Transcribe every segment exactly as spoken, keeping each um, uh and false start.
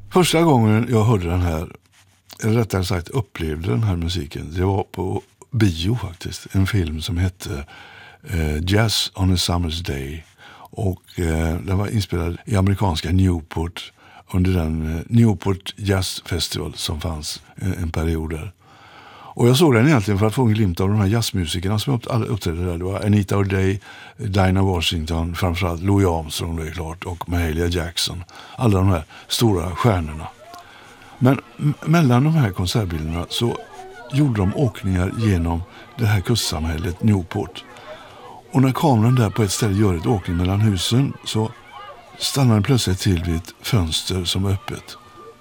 Första gången jag hörde den här, eller rättare sagt upplevde den här musiken, det var på bio faktiskt. En film som hette eh, Jazz on a Summer's Day. Och eh, den var inspelad i amerikanska Newport under den eh, Newport Jazz Festival som fanns eh, en period där. Och jag såg den egentligen för att få en glimt av de här jazzmusikerna som uppträdde där. Det var Anita O'Day, Dinah Washington, framförallt Louis Armstrong, det är klart, och Mahalia Jackson. Alla de här stora stjärnorna. Men m- mellan de här konsertbilderna så gjorde de åkningar genom det här kustsamhället Newport. Och när kameran där på ett ställe gör ett åkning mellan husen så stannar den plötsligt till vid ett fönster som är öppet.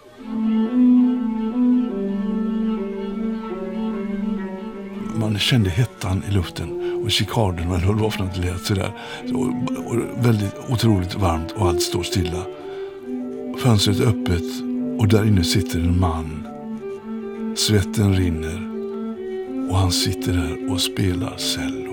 Man kände hettan i luften och chikarden, eller vad för något lät sådär. Och, och väldigt otroligt varmt och allt står stilla. Fönstret är öppet och där inne sitter en man. Svetten rinner och han sitter där och spelar cello.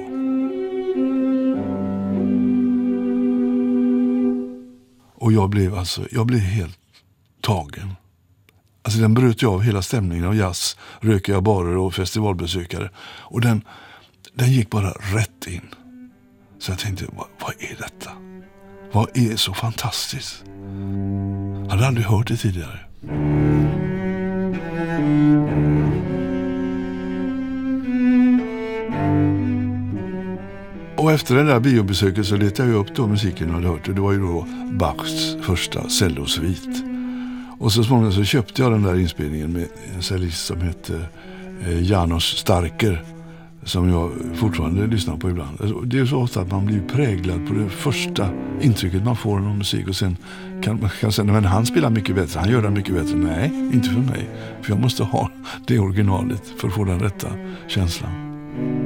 Och jag blev alltså, jag blev helt tagen. Alltså den bröt jag av hela stämningen av jazz, rökiga barer och festivalbesökare. Och den, den gick bara rätt in. Så jag tänkte, vad, vad är detta? Vad är så fantastiskt? Jag hade aldrig hört det tidigare. Och efter det där biobesöket så letade jag upp då musiken jag hade hört. Och det var ju då Bachs första cellosvit. Och så småningom så köpte jag den där inspelningen med en cellist som heter eh, Janos Starker, som jag fortfarande lyssnar på ibland. Det är så ofta att man blir präglad på det första intrycket man får av musik och sen kan man kan säga, men han spelar mycket bättre, han gör det mycket bättre. Nej, inte för mig. För jag måste ha det originalet för att få den rätta känslan.